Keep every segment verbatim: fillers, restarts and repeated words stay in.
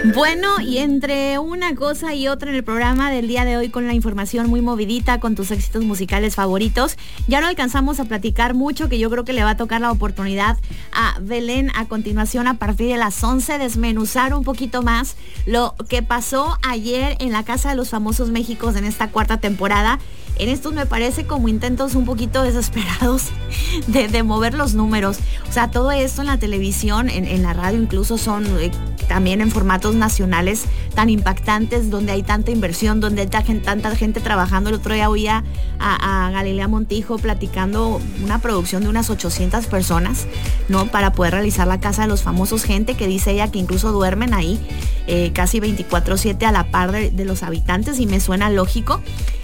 Bueno, y entre una cosa y otra en el programa del día de hoy, con la información muy movidita, con tus éxitos musicales favoritos, ya no alcanzamos a platicar mucho, que yo creo que le va a tocar la oportunidad a Belén a continuación, a partir de las once, desmenuzar un poquito más lo que pasó ayer en la Casa de los Famosos Méxicos en esta cuarta temporada. En estos me parece como intentos un poquito desesperados de, de mover los números. O sea, todo esto en la televisión, en, en la radio incluso, son eh, también en formatos nacionales tan impactantes, donde hay tanta inversión, donde hay tanta, tanta gente trabajando. El otro día oía a, a Galilea Montijo platicando una producción de unas ochocientas personas, ¿no? Para poder realizar la Casa de los Famosos. Gente que dice ella que incluso duermen ahí eh, casi veinticuatro siete a la par de, de los habitantes, y me suena lógico.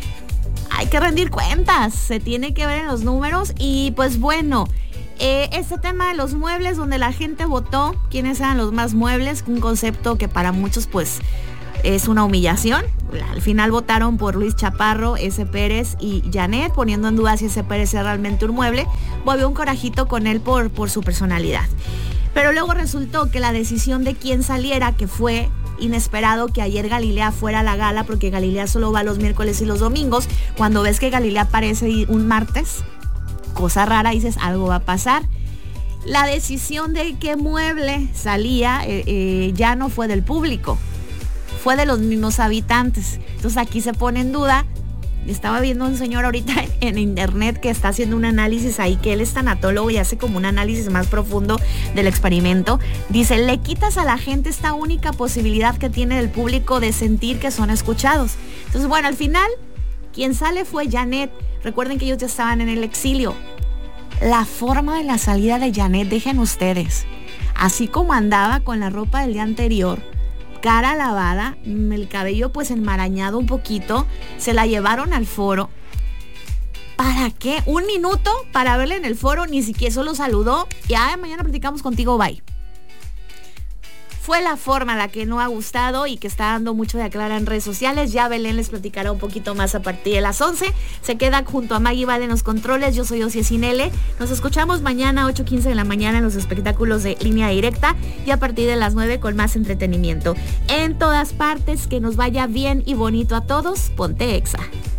Hay que rendir cuentas, se tiene que ver en los números. Y pues bueno, eh, este tema de los muebles, donde la gente votó quiénes eran los más muebles, un concepto que para muchos pues es una humillación. Al final votaron por Luis Chaparro, S. Pérez y Janet, poniendo en duda si S. Pérez era realmente un mueble. Volvió un corajito con él por, por su personalidad. Pero luego resultó que la decisión de quién saliera, que fue inesperado que ayer Galilea fuera a la gala, porque Galilea solo va los miércoles y los domingos. Cuando ves que Galilea aparece un martes, cosa rara, dices algo va a pasar. La decisión de qué mueble salía eh, eh, ya no fue del público, fue de los mismos habitantes. Entonces aquí se pone en duda. Estaba viendo un señor ahorita en, en internet que está haciendo un análisis ahí, que él es tanatólogo y hace como un análisis más profundo del experimento. Dice, le quitas a la gente esta única posibilidad que tiene el público de sentir que son escuchados. Entonces, bueno, al final, quien sale fue Janet. Recuerden que ellos ya estaban en el exilio. La forma de la salida de Janet, dejen ustedes, así como andaba con la ropa del día anterior, cara lavada, el cabello pues enmarañado un poquito, se la llevaron al foro. ¿Para qué? Un minuto para verla en el foro, ni siquiera solo saludó y ay, mañana platicamos contigo, bye. Fue la forma la que no ha gustado y que está dando mucho de aclarar en redes sociales. Ya Belén les platicará un poquito más a partir de las once. Se queda junto a Maggie Val en los controles. Yo soy Ocie Sinele. Nos escuchamos mañana a ocho quince de la mañana en los espectáculos de Línea Directa y a partir de las nueve con más entretenimiento. En todas partes, que nos vaya bien y bonito a todos. Ponte Exa.